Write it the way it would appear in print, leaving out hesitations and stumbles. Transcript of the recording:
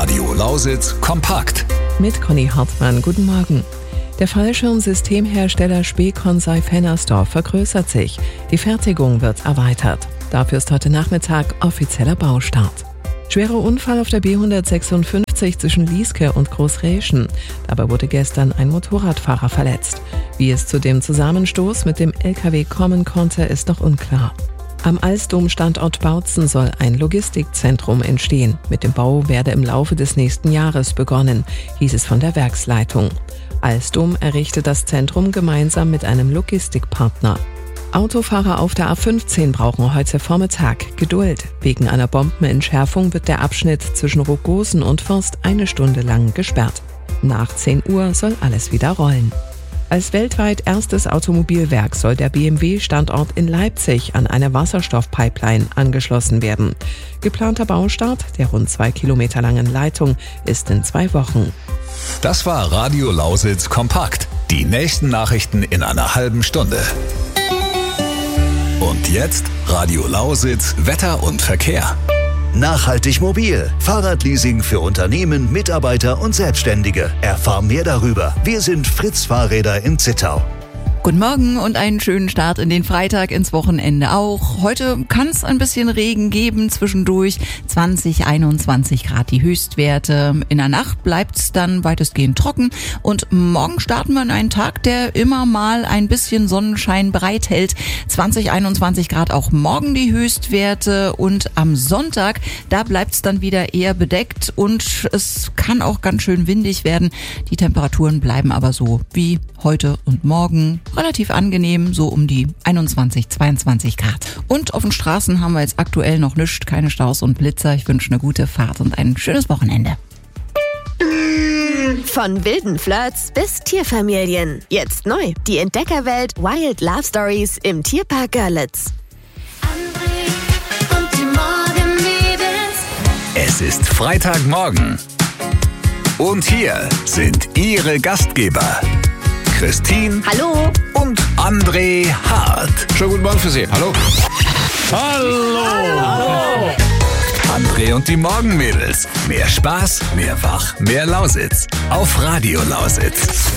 Radio Lausitz kompakt. Mit Conny Hartmann, guten Morgen. Der Fallschirmsystemhersteller Specon-Seifersdorf vergrößert sich. Die Fertigung wird erweitert. Dafür ist heute Nachmittag offizieller Baustart. Schwerer Unfall auf der B156 zwischen Lieske und Großräschen. Dabei wurde gestern ein Motorradfahrer verletzt. Wie es zu dem Zusammenstoß mit dem LKW kommen konnte, ist noch unklar. Am Alstom-Standort Bautzen soll ein Logistikzentrum entstehen. Mit dem Bau werde im Laufe des nächsten Jahres begonnen, hieß es von der Werksleitung. Alstom errichtet das Zentrum gemeinsam mit einem Logistikpartner. Autofahrer auf der A15 brauchen heute Vormittag Geduld. Wegen einer Bombenentschärfung wird der Abschnitt zwischen Rogosen und Forst 1 Stunde lang gesperrt. Nach 10 Uhr soll alles wieder rollen. Als weltweit erstes Automobilwerk soll der BMW-Standort in Leipzig an eine Wasserstoffpipeline angeschlossen werden. Geplanter Baustart der rund 2 Kilometer langen Leitung ist in 2 Wochen. Das war Radio Lausitz kompakt. Die nächsten Nachrichten in einer halben Stunde. Und jetzt Radio Lausitz Wetter und Verkehr. Nachhaltig mobil. Fahrradleasing für Unternehmen, Mitarbeiter und Selbstständige. Erfahr mehr darüber. Wir sind Fritz Fahrräder in Zittau. Guten Morgen und einen schönen Start in den Freitag, ins Wochenende auch. Heute kann es ein bisschen Regen geben, zwischendurch 20, 21 Grad die Höchstwerte. In der Nacht bleibt es dann weitestgehend trocken und morgen starten wir in einen Tag, der immer mal ein bisschen Sonnenschein bereithält. 20, 21 Grad auch morgen die Höchstwerte und am Sonntag, da bleibt es dann wieder eher bedeckt und es kann auch ganz schön windig werden. Die Temperaturen bleiben aber so wie heute und morgen. Relativ angenehm, so um die 21, 22 Grad. Und auf den Straßen haben wir jetzt aktuell noch nichts, keine Staus und Blitzer. Ich wünsche eine gute Fahrt und ein schönes Wochenende. Von wilden Flirts bis Tierfamilien. Jetzt neu, die Entdeckerwelt Wild Love Stories im Tierpark Görlitz. André und die Morgenmädels. Es ist Freitagmorgen. Und hier sind Ihre Gastgeber. Christine. Hallo. Und André Hart. Schönen guten Morgen für Sie. Hallo. Hallo. André und die Morgenmädels. Mehr Spaß, mehr Wach, mehr Lausitz. Auf Radio Lausitz.